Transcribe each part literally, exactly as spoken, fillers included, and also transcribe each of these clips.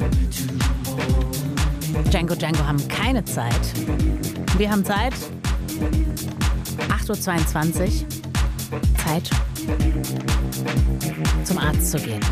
Django Django haben keine Zeit. Wir haben Zeit. acht Uhr zweiundzwanzig. Zeit, zum Arzt zu gehen.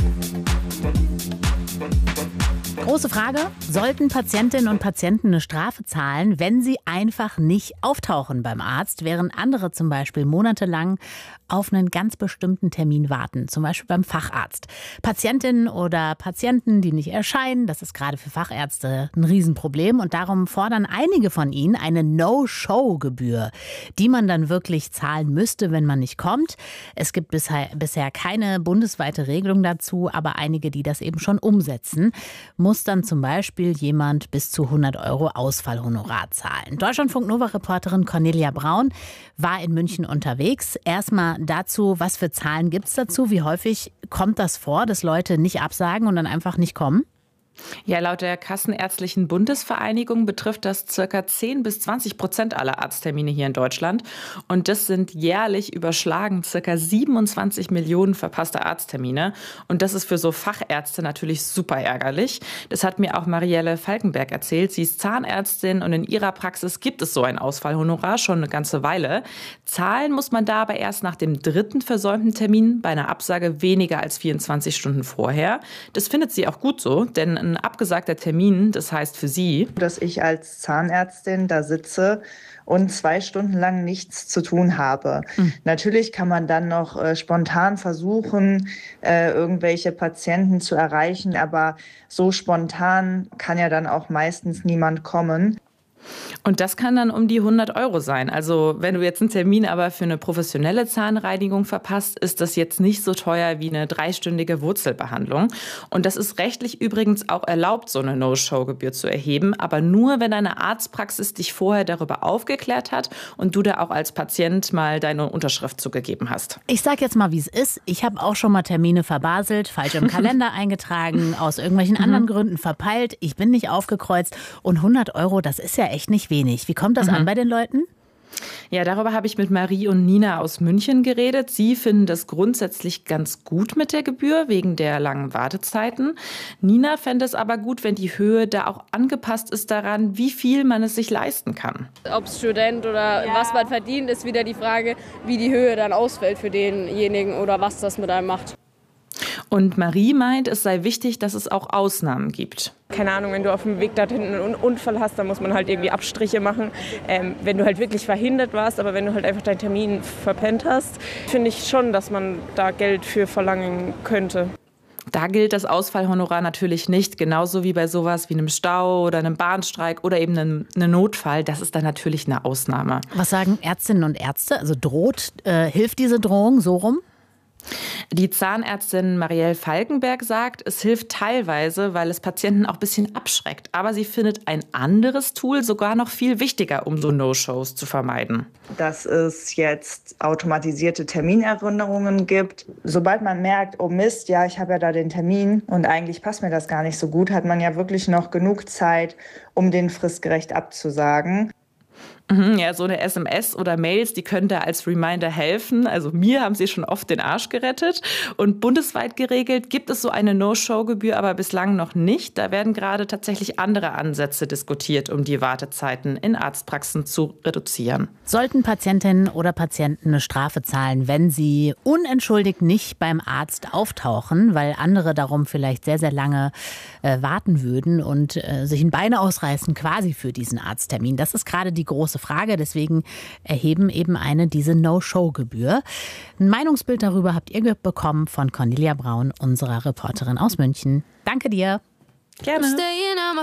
Große Frage, sollten Patientinnen und Patienten eine Strafe zahlen, wenn sie einfach nicht auftauchen beim Arzt, während andere zum Beispiel monatelang auf einen ganz bestimmten Termin warten, zum Beispiel beim Facharzt. Patientinnen oder Patienten, die nicht erscheinen, das ist gerade für Fachärzte ein Riesenproblem und darum fordern einige von ihnen eine No-Show-Gebühr, die man dann wirklich zahlen müsste, wenn man nicht kommt. Es gibt bisher, bisher keine bundesweite Regelung dazu, aber einige, die das eben schon umsetzen, muss dann zum Beispiel jemand bis zu hundert Euro Ausfallhonorar zahlen. Deutschlandfunk-Nova-Reporterin Cornelia Braun war in München unterwegs. Erstmal dazu, was für Zahlen gibt es dazu? Wie häufig kommt das vor, dass Leute nicht absagen und dann einfach nicht kommen? Ja, laut der Kassenärztlichen Bundesvereinigung betrifft das circa zehn bis zwanzig Prozent aller Arzttermine hier in Deutschland. Und das sind jährlich überschlagen circa siebenundzwanzig Millionen verpasste Arzttermine. Und das ist für so Fachärzte natürlich super ärgerlich. Das hat mir auch Marielle Falkenberg erzählt. Sie ist Zahnärztin und in ihrer Praxis gibt es so ein Ausfallhonorar schon eine ganze Weile. Zahlen muss man da aber erst nach dem dritten versäumten Termin bei einer Absage weniger als vierundzwanzig Stunden vorher. Das findet sie auch gut so, denn ein abgesagter Termin, das heißt für sie, dass ich als Zahnärztin da sitze und zwei Stunden lang nichts zu tun habe. Mhm. Natürlich kann man dann noch äh, spontan versuchen, äh, irgendwelche Patienten zu erreichen, aber so spontan kann ja dann auch meistens niemand kommen. Und das kann dann um die hundert Euro sein. Also wenn du jetzt einen Termin aber für eine professionelle Zahnreinigung verpasst, ist das jetzt nicht so teuer wie eine dreistündige Wurzelbehandlung. Und das ist rechtlich übrigens auch erlaubt, so eine No-Show-Gebühr zu erheben, aber nur, wenn deine Arztpraxis dich vorher darüber aufgeklärt hat und du da auch als Patient mal deine Unterschrift zugegeben hast. Ich sag jetzt mal, wie es ist. Ich habe auch schon mal Termine verbaselt, falsch im Kalender eingetragen, aus irgendwelchen anderen Gründen verpeilt. Ich bin nicht aufgekreuzt und hundert Euro, das ist ja echt nicht wenig. Wie kommt das mhm. an bei den Leuten? Ja, darüber habe ich mit Marie und Nina aus München geredet. Sie finden das grundsätzlich ganz gut mit der Gebühr, wegen der langen Wartezeiten. Nina fände es aber gut, wenn die Höhe da auch angepasst ist daran, wie viel man es sich leisten kann. Ob Student oder ja. was man verdient, ist wieder die Frage, wie die Höhe dann ausfällt für denjenigen oder was das mit einem macht. Und Marie meint, es sei wichtig, dass es auch Ausnahmen gibt. Keine Ahnung, wenn du auf dem Weg dorthin einen Unfall hast, dann muss man halt irgendwie Abstriche machen. Ähm, wenn du halt wirklich verhindert warst, aber wenn du halt einfach deinen Termin verpennt hast, finde ich schon, dass man da Geld für verlangen könnte. Da gilt das Ausfallhonorar natürlich nicht, genauso wie bei sowas wie einem Stau oder einem Bahnstreik oder eben einem, einem Notfall. Das ist dann natürlich eine Ausnahme. Was sagen Ärztinnen und Ärzte? Also droht, äh, hilft diese Drohung so rum? Die Zahnärztin Marielle Falkenberg sagt, es hilft teilweise, weil es Patienten auch ein bisschen abschreckt. Aber sie findet ein anderes Tool sogar noch viel wichtiger, um so No-Shows zu vermeiden. Dass es jetzt automatisierte Terminerinnerungen gibt. Sobald man merkt, oh Mist, ja, ich habe ja da den Termin und eigentlich passt mir das gar nicht so gut, hat man ja wirklich noch genug Zeit, um den fristgerecht abzusagen. Ja, so eine S M S oder Mails, die können da als Reminder helfen. Also mir haben sie schon oft den Arsch gerettet. Und bundesweit geregelt gibt es so eine No-Show-Gebühr aber bislang noch nicht. Da werden gerade tatsächlich andere Ansätze diskutiert, um die Wartezeiten in Arztpraxen zu reduzieren. Sollten Patientinnen oder Patienten eine Strafe zahlen, wenn sie unentschuldigt nicht beim Arzt auftauchen, weil andere darum vielleicht sehr, sehr lange äh, warten würden und äh, sich ein Bein ausreißen quasi für diesen Arzttermin? Das ist gerade die große Frage. Deswegen erheben eben eine diese No-Show-Gebühr. Ein Meinungsbild darüber habt ihr bekommen von Cornelia Braun, unserer Reporterin aus München. Danke dir. Gerne.